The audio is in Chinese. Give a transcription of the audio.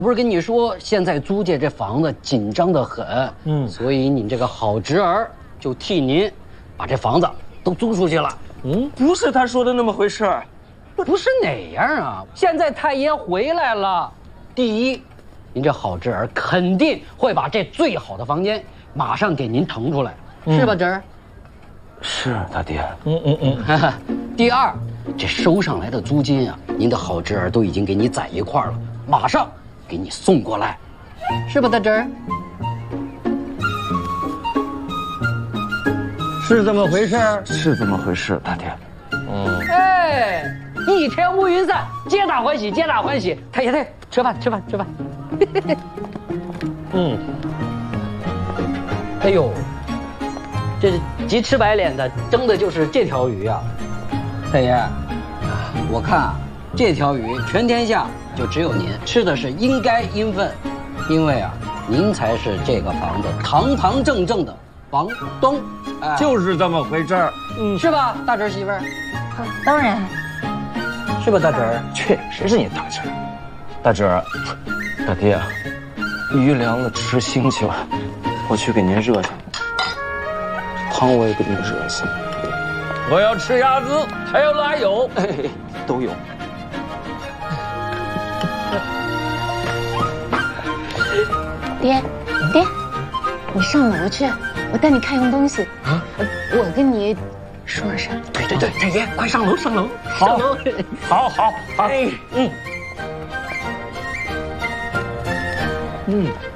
不是跟你说，现在租界这房子紧张得很，所以你这个好侄儿就替您把这房子都租出去了。 不是他说的那么回事儿， 不是哪样啊？现在太爷回来了，第一，您这好侄儿肯定会把这最好的房间马上给您腾出来，是吧，侄儿？ 是他爹。 第二，这收上来的租金啊，您的好侄儿都已经给你攒一块了，马上给你送过来，是吧，大侄儿？ 是这么回事儿？ 是这么回事，大爹。 哎，一天乌云散，皆大欢喜，皆大欢喜。太爷，吃饭。哎呦，这急吃白脸的蒸的就是这条鱼啊！太爷，我看啊，这条鱼全天下就只有您吃的是应该应分，因为啊，您才是这个房子堂堂正正的房东。 就是这么回事儿。 是吧，大侄媳妇儿？ 当然。 是吧，大侄儿？ 确实是你大侄儿。大侄儿，大爹，鱼凉了吃腥气了，我去给您热下。汤我也给您热一下。 我要吃鸭子，还要辣油， 都有。 爹，你上楼去，我带你看样东西。啊，我跟你说声。 对，太爷，快上楼。 好，好。 哎，